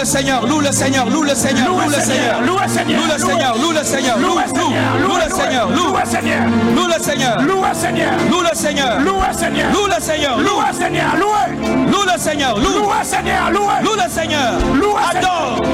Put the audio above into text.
le Seigneur, loue le Seigneur, loue le Seigneur, loue le Seigneur, loue le Seigneur, loue le Seigneur, loue le Seigneur, loue le Seigneur, loue le Seigneur, loue le Seigneur, loue le Seigneur, loue le Seigneur, loue le Seigneur, loue le Seigneur, loue le Seigneur, loue le Seigneur, loue le Seigneur, loue le Seigneur, adore,